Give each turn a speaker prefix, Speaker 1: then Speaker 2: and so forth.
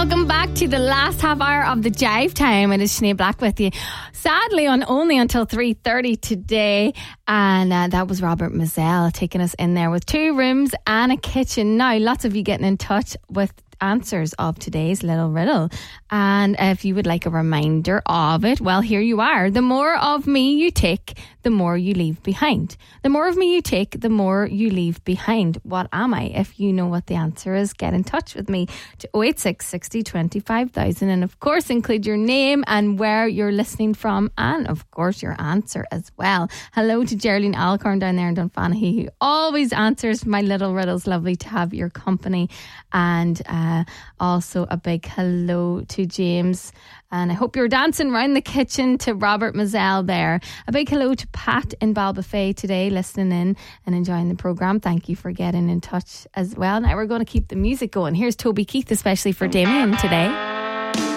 Speaker 1: Welcome back to the last half hour of the Jive Time. It is Sinead Black with you. Sadly, on only until 3:30 today. And that was Robert Mazel taking us in there with 2 rooms and a kitchen. Now, lots of you getting in touch with answers of today's little riddle, and if you would like a reminder of it, well, here you are. The more of me you take, the more you leave behind. The more of me you take, the more you leave behind. What am I? If you know what the answer is, get in touch with me to 086 60 25,000, and of course include your name and where you're listening from, and of course your answer as well. Hello to Geraldine Alcorn down there in Dunfanaghy, who always answers my little riddles. Lovely to have your company. And also a big hello to James, and I hope you're dancing around the kitchen to Robert Mazel there. A big hello to Pat in Balbafay today, listening in and enjoying the programme. Thank you for getting in touch as well. Now we're going to keep the music going. Here's Toby Keith, especially for Damien today.